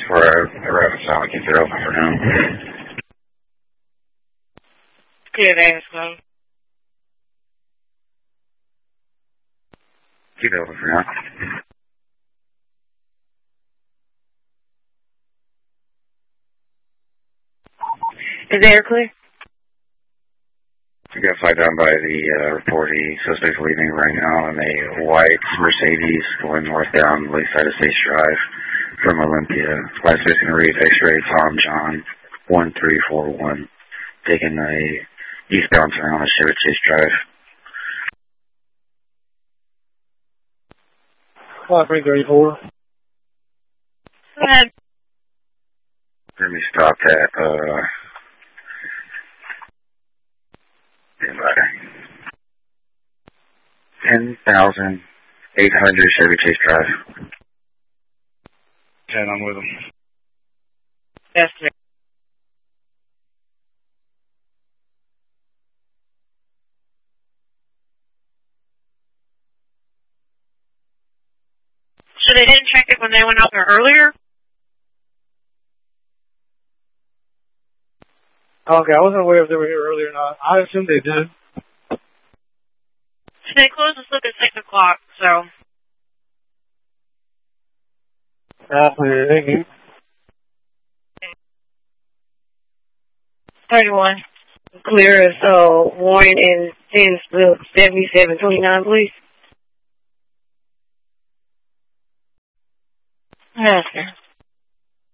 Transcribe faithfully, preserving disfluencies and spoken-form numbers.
for a, a route, so I'll keep it open for now. Clear Vegas Club. Keep it open for now. Is the air clear? We got a flight down by the uh, reportee. Suspects leaving right now in a white Mercedes going northbound Lakeside Estates Drive from Olympia. Flight six and read X-ray Tom John one three four one. Taking a eastbound turn on Chevy Chase Drive. Flight three thirty-four. Go ahead. Let me stop at, uh, ten thousand eight hundred Chevy Chase Drive. ten, I'm with them. That's clear. So they didn't check it when they went out there earlier? Okay, I wasn't aware if they were here earlier or not. I assume they did. They closed the slip at six o'clock, so. That's clear, thank you. thirty-one. Clear as, uh, Warren and Dennisville, seventy-seven twenty-nine, please. Yes, sir.